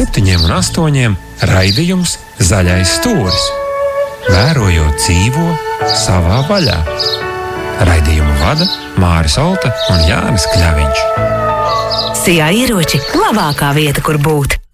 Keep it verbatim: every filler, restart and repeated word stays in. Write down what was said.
septiņiem un astoņiem raidījums Zaļais stūris. Vērojot dzīvo savā vaļā. Raidījumu vada Māris Olta un Jānis Kļaviņš. Sijā ieroči labākā vieta, kur būt.